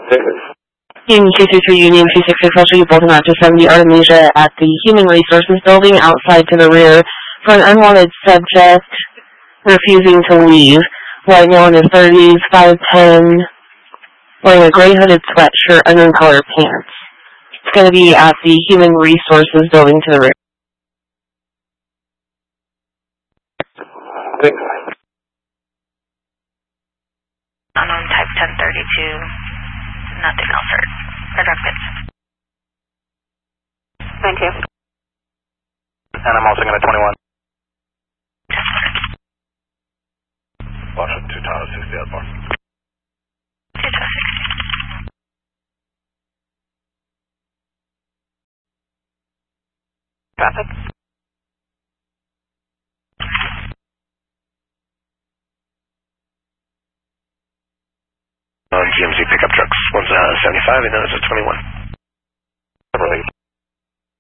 Union 233, Union 266, I'll show you both out to 70 Artemisia at the Human Resources Building outside to the rear for an unwanted subject refusing to leave. White male in his 30s, 5'10", wearing a gray hooded sweatshirt, onion colored pants. It's going to be at the Human Resources Building to the rear. Unknown type 1032, nothing else heard. Radar pits. Thank you. And I'm also going to 21. Washington 2 Tower 60 out more. 2 Tower 60. Traffic. GMC pickup trucks. One's 75 and the other's a 21.